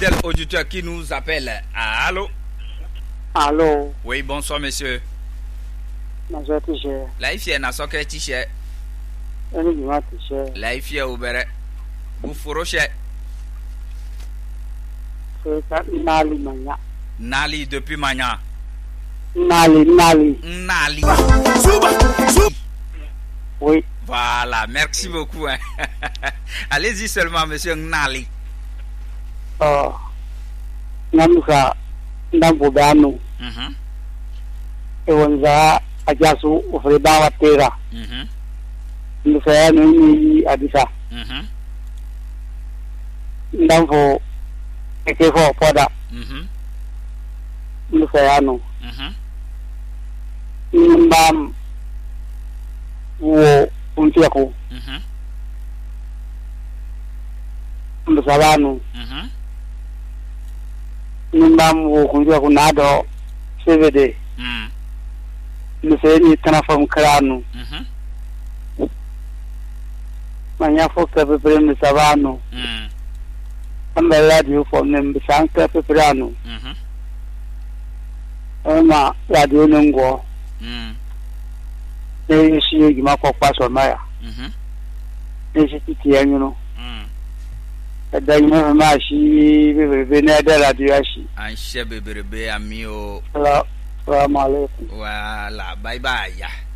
Tel auditeur qui nous appelle. Ah, allô? Allô? Oui, bonsoir, monsieur. Bonsoir, t-shirt. Life here, na soccer t-shirt. T-shirt. Life here, ubere. Bufuro shirt. C'est ça, Nali Mania. Nali depuis Magna. Nali. Oui. Voilà, merci beaucoup. Hein. Allez-y seulement, monsieur Nali. Namuka Nambudano. Ewanza Ajasu Ufredawa Tera. Nufaya Nuni Adisa. Ndamfo Ekefo Poda. Nufaya no. Mbam wo Untiako. Mbusabano. Mbam wo Untiako Nado CVD. Nufaya ni Tanafam Krano. Manya foka pepe Mbusabano. Amba radio for Mbusanga Peperano. Ama radio Nungo. They see you mark of pass on Maya. They see you know. But then never mind, she will be near the radio. I shall be a meal. Hello, Salaam alaikum. Well, bye bye.